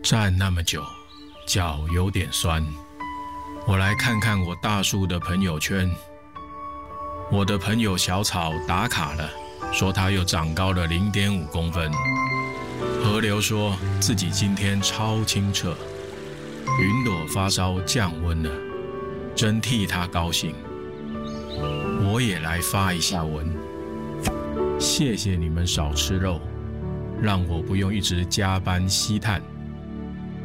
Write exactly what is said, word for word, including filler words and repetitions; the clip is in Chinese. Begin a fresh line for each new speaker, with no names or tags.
站那么久，脚有点酸。我来看看我大树的朋友圈。我的朋友小草打卡了，说他又长高了 零点五公分。河流说自己今天超清澈。云朵发烧降温了，真替他高兴。我也来发一下文。谢谢你们少吃肉，让我不用一直加班吸碳。